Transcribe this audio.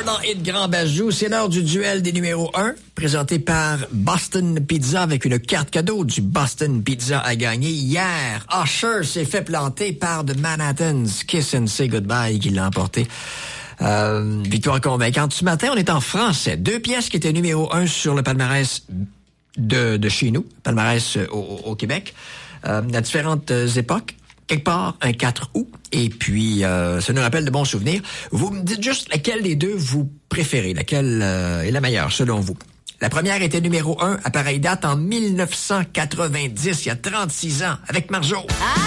dans Hit Grand Bajou, c'est l'heure du duel des numéros 1, présenté par Boston Pizza avec une carte cadeau du Boston Pizza à gagner. Hier, Usher s'est fait planter par The Manhattans, Kiss and Say Goodbye, qui l'a emporté. Victoire convaincante. Ce matin, on est en français. 2 pièces qui étaient numéro 1 sur le palmarès de chez nous, palmarès au Québec, à différentes époques. Quelque part, un 4 août. Et puis, ça nous rappelle de bons souvenirs. Vous me dites juste laquelle des deux vous préférez, laquelle est la meilleure, selon vous. La première était numéro 1 à pareille date en 1990, il y a 36 ans, avec Marjo.